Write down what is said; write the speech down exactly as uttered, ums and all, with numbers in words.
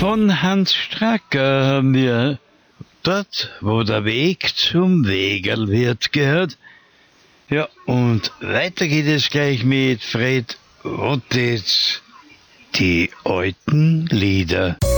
von Hans Stracker haben wir dort, wo der Weg zum Wegerl wird, gehört. Ja, und weiter geht es gleich mit Fred Rotitz, die alten Lieder.